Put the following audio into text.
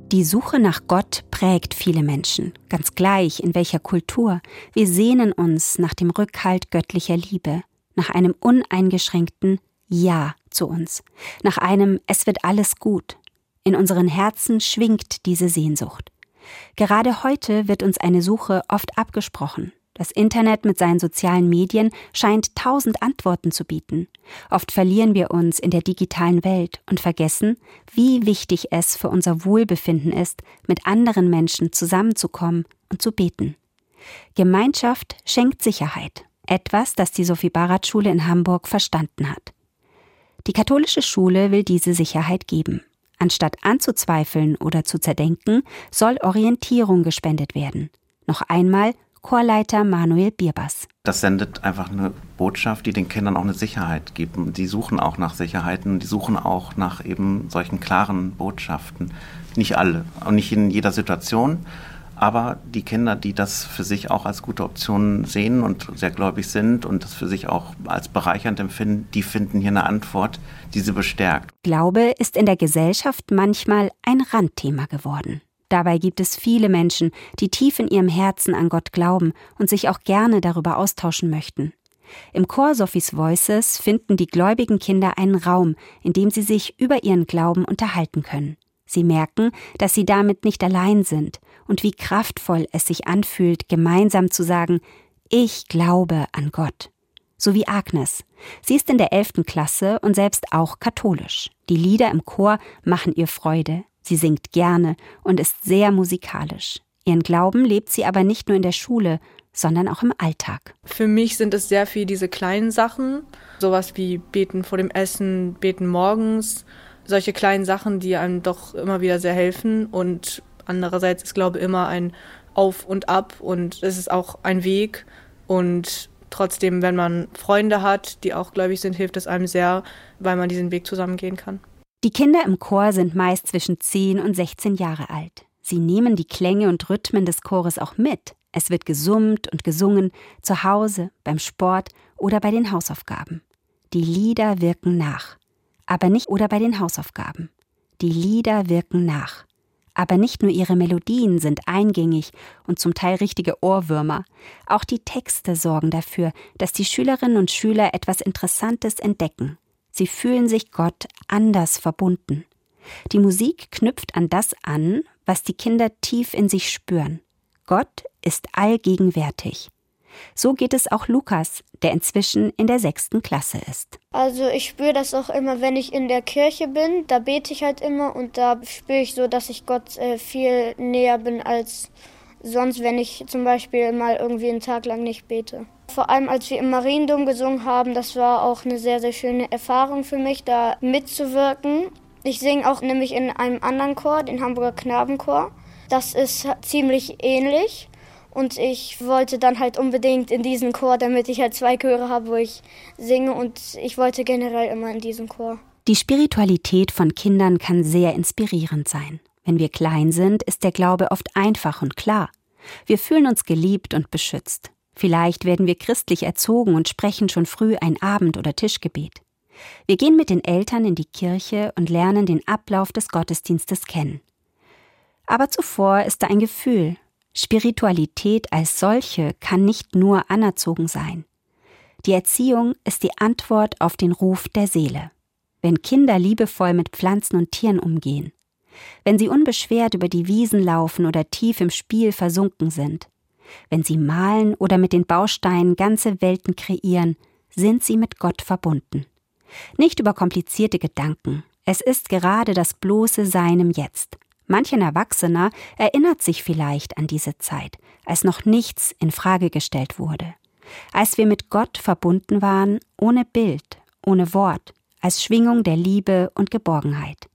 Die Suche nach Gott prägt viele Menschen, ganz gleich in welcher Kultur. Wir sehnen uns nach dem Rückhalt göttlicher Liebe, nach einem uneingeschränkten Ja zu uns, nach einem Es wird alles gut. In unseren Herzen schwingt diese Sehnsucht. Gerade heute wird uns eine Suche oft abgesprochen. Das Internet mit seinen sozialen Medien scheint 1000 Antworten zu bieten. Oft verlieren wir uns in der digitalen Welt und vergessen, wie wichtig es für unser Wohlbefinden ist, mit anderen Menschen zusammenzukommen und zu beten. Gemeinschaft schenkt Sicherheit, etwas, das die Sophie-Barat-Schule in Hamburg verstanden hat. Die katholische Schule will diese Sicherheit geben. Anstatt anzuzweifeln oder zu zerdenken, soll Orientierung gespendet werden. Noch einmal Chorleiter Manuel Bierbers. Das sendet einfach eine Botschaft, die den Kindern auch eine Sicherheit gibt. Die suchen auch nach Sicherheiten, die suchen auch nach eben solchen klaren Botschaften. Nicht alle und nicht in jeder Situation, aber die Kinder, die das für sich auch als gute Option sehen und sehr gläubig sind und das für sich auch als bereichernd empfinden, die finden hier eine Antwort, die sie bestärkt. Glaube ist in der Gesellschaft manchmal ein Randthema geworden. Dabei gibt es viele Menschen, die tief in ihrem Herzen an Gott glauben und sich auch gerne darüber austauschen möchten. Im Chor Sophies Voices finden die gläubigen Kinder einen Raum, in dem sie sich über ihren Glauben unterhalten können. Sie merken, dass sie damit nicht allein sind und wie kraftvoll es sich anfühlt, gemeinsam zu sagen, ich glaube an Gott. So wie Agnes. Sie ist in der 11. Klasse und selbst auch katholisch. Die Lieder im Chor machen ihr Freude. Sie singt gerne und ist sehr musikalisch. Ihren Glauben lebt sie aber nicht nur in der Schule, sondern auch im Alltag. Für mich sind es sehr viel diese kleinen Sachen, sowas wie beten vor dem Essen, beten morgens, solche kleinen Sachen, die einem doch immer wieder sehr helfen. Und andererseits ist Glaube immer ein Auf und Ab und es ist auch ein Weg. Und trotzdem, wenn man Freunde hat, die auch gläubig sind, hilft es einem sehr, weil man diesen Weg zusammen gehen kann. Die Kinder im Chor sind meist zwischen 10 und 16 Jahre alt. Sie nehmen die Klänge und Rhythmen des Chores auch mit. Es wird gesummt und gesungen, zu Hause, beim Sport oder bei den Hausaufgaben. Die Lieder wirken nach. Aber nicht oder bei den Hausaufgaben. Die Lieder wirken nach. Aber nicht nur ihre Melodien sind eingängig und zum Teil richtige Ohrwürmer. Auch die Texte sorgen dafür, dass die Schülerinnen und Schüler etwas Interessantes entdecken. Sie fühlen sich Gott anders verbunden. Die Musik knüpft an das an, was die Kinder tief in sich spüren. Gott ist allgegenwärtig. So geht es auch Lukas, der inzwischen in der 6. Klasse ist. Also ich spüre das auch immer, wenn ich in der Kirche bin, da bete ich halt immer und da spüre ich so, dass ich Gott viel näher bin als sonst, wenn ich zum Beispiel mal irgendwie einen Tag lang nicht bete. Vor allem, als wir im Mariendom gesungen haben, das war auch eine sehr, sehr schöne Erfahrung für mich, da mitzuwirken. Ich singe auch nämlich in einem anderen Chor, den Hamburger Knabenchor. Das ist ziemlich ähnlich und ich wollte dann halt unbedingt in diesen Chor, damit ich halt 2 Chöre habe, wo ich singe und ich wollte generell immer in diesen Chor. Die Spiritualität von Kindern kann sehr inspirierend sein. Wenn wir klein sind, ist der Glaube oft einfach und klar. Wir fühlen uns geliebt und beschützt. Vielleicht werden wir christlich erzogen und sprechen schon früh ein Abend- oder Tischgebet. Wir gehen mit den Eltern in die Kirche und lernen den Ablauf des Gottesdienstes kennen. Aber zuvor ist da ein Gefühl. Spiritualität als solche kann nicht nur anerzogen sein. Die Erziehung ist die Antwort auf den Ruf der Seele. Wenn Kinder liebevoll mit Pflanzen und Tieren umgehen, wenn sie unbeschwert über die Wiesen laufen oder tief im Spiel versunken sind, wenn sie malen oder mit den Bausteinen ganze Welten kreieren, sind sie mit Gott verbunden. Nicht über komplizierte Gedanken. Es ist gerade das bloße Sein im Jetzt. Manch ein Erwachsener erinnert sich vielleicht an diese Zeit, als noch nichts in Frage gestellt wurde. Als wir mit Gott verbunden waren, ohne Bild, ohne Wort, als Schwingung der Liebe und Geborgenheit.